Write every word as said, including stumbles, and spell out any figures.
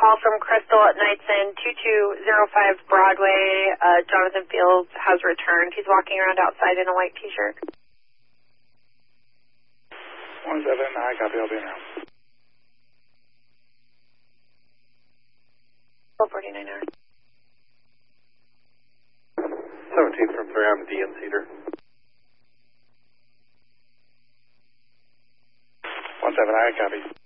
call from Crystal at Knightson, two two zero five Broadway. Uh, Jonathan Fields has returned. He's walking around outside in a white T-shirt. one seven, I copy, I'll be now. four forty-nine hours. seventeen from three, I'm D in Cedar. one seven, I copy.